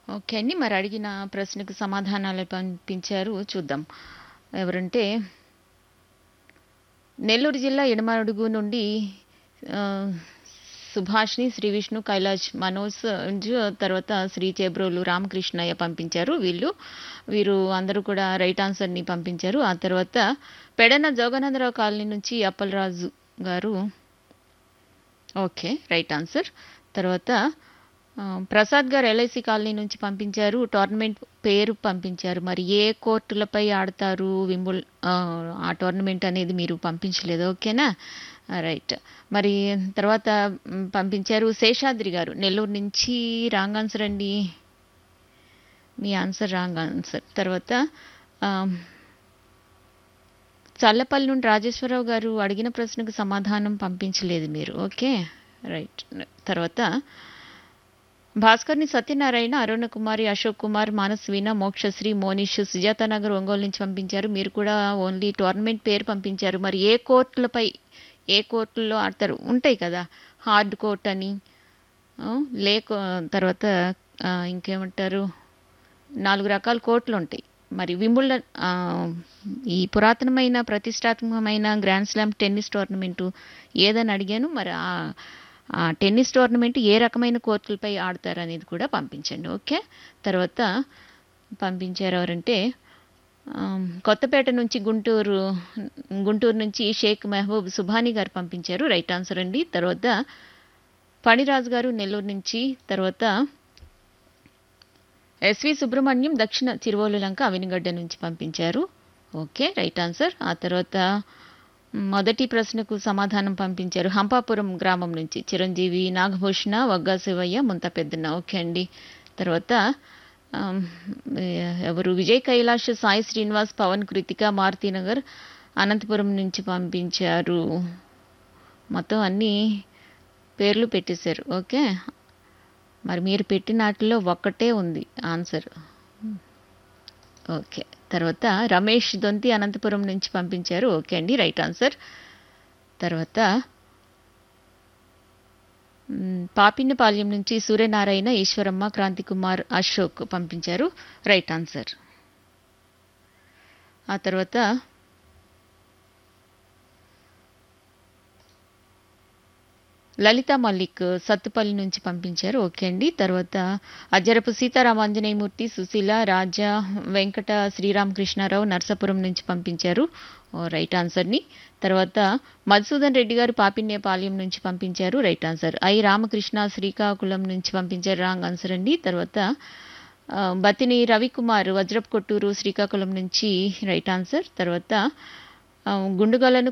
Okay అండి. మరి అడిగిన ప్రశ్నకు సమాధానాలు పంపించారు. చూద్దాం. ఎవరంటే నెల్లూరు జిల్లా ఎడమడుగు నుండి ఆహ్, సుభాష్‌ని, శ్రీ విష్ణు, కైలాష్, మనోజ్, తర్వాత శ్రీ చేబ్రోలు రామకృష్ణయ్య పంపించారు. వీరు అందరూ కూడా రైట్ ఆన్సర్‌ని పంపించారు. ఆ తర్వాత పెడన జోగానందరావు కాలనీ నుంచి అప్పలరాజు గారు ఓకే. Right answer. తర్వాత ప్రసాద్ గారు ఎల్ఐసి కాలనీ నుంచి పంపించారు. టోర్నమెంట్ పేరు పంపించారు. మరి ఏ కోర్టులపై ఆడతారు ఆ టోర్నమెంట్ అనేది మీరు పంపించలేదు. ఓకేనా? రైట్. మరి తర్వాత పంపించారు శేషాద్రి గారు నెల్లూరు నుంచి. రాంగ్ ఆన్సర్ అండి. మీ ఆన్సర్ రాంగ్ ఆన్సర్. తర్వాత ఆ, చల్లపల్లి నుండి రాజేశ్వరరావు గారు అడిగిన ప్రశ్నకు సమాధానం పంపించలేదు మీరు. ఓకే. రైట్. తర్వాత భాస్కర్ని సత్యనారాయణ, అరుణ కుమారి, అశోక్ కుమార్, మానస్వీన, మోక్షశ్రీ, మోనిష్, సుజాతానగర్, ఒంగోలు నుంచి పంపించారు. మీరు కూడా ఓన్లీ టోర్నమెంట్ పేరు పంపించారు. మరి ఏ కోర్టుల్లో ఆడతారు ఉంటాయి కదా, హార్డ్ కోర్ట్ అని, ఆ, లేక తర్వాత ఇంకేమంటారు, 4 రకాల కోర్టులు ఉంటాయి. మరి వింబుల్డన్ ఈ పురాతనమైన ప్రతిష్టాత్మకమైన గ్రాండ్ స్లామ్ టెన్నిస్ టోర్నమెంటు ఏదని అడిగాను. మరి ఆ టెన్నిస్ టోర్నమెంట్ ఏ రకమైన కోర్టులపై ఆడతారు అనేది కూడా పంపించండి. ఓకే. తర్వాత పంపించారు ఎవరంటే కొత్తపేట నుంచి గుంటూరు నుంచి షేక్ మెహబూబ్ సుభాని గారు పంపించారు. రైట్ ఆన్సర్ అండి. తర్వాత ఫణిరాజు గారు నెల్లూరు నుంచి. తర్వాత ఎస్వి సుబ్రహ్మణ్యం దక్షిణ తిరువోలు లంక అవినిగడ్డ నుంచి పంపించారు. ఓకే. Right answer. ఆ తర్వాత మొదటి ప్రశ్నకు సమాధానం పంపించారు హంపాపురం గ్రామం నుంచి చిరంజీవి, నాగభూషణ, వగ్గా శివయ్య, ముంత పెద్దన్న. ఓకే అండి. తర్వాత ఆమ్, ఎవరు విజయ్ కైలాష్, సాయి శ్రీనివాస్, పవన్, కృతిక, మారుతీనగర్, అనంతపురం నుంచి పంపించారు. మొత్తం అన్ని పేర్లు పెట్టేశారు. ఓకే. మరి మీరు పెట్టిన వాటిలో ఒక్కటే ఉంది ఆన్సర్. ఓకే. తర్వాత రమేష్ దొంతి అనంతపురం నుంచి పంపించారు. ఓకే అండి. Right answer. తర్వాత పాపిన్నపాల్యం నుంచి సూర్యనారాయణ, ఈశ్వరమ్మ, క్రాంతికుమార్, అశోక్ పంపించారు. Right answer. ఆ తర్వాత లలిత మల్లిక్ సత్తుపల్లి నుంచి పంపించారు. ఓకే అండి. తర్వాత అజ్జరపు సీతారామాంజనేయమూర్తి, సుశీల, రాజా, వెంకట శ్రీరామకృష్ణారావు నర్సాపురం నుంచి పంపించారు. రైట్ ఆన్సర్ని. తర్వాత మధుసూదన్ రెడ్డి గారు పాపిన్యపాలెం నుంచి పంపించారు. Right answer. రామకృష్ణ శ్రీకాకుళం నుంచి పంపించారు. రాంగ్ ఆన్సర్ అండి. తర్వాత బతిని రవికుమార్ వజ్రపు కొట్టూరు శ్రీకాకుళం నుంచి రైట్ ఆన్సర్. తర్వాత గుండుగలను